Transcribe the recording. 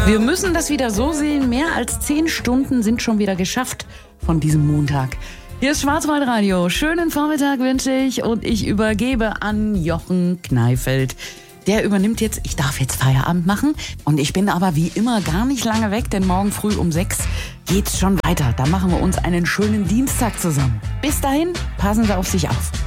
Wir müssen das wieder so sehen, mehr als 10 Stunden sind schon wieder geschafft von diesem Montag. Hier ist Schwarzwaldradio. Schönen Vormittag wünsche ich und ich übergebe an Jochen Kneifeld. Der übernimmt jetzt, ich darf jetzt Feierabend machen und ich bin aber wie immer gar nicht lange weg, denn morgen früh um 6 geht's schon weiter. Da machen wir uns einen schönen Dienstag zusammen. Bis dahin, passen Sie auf sich auf.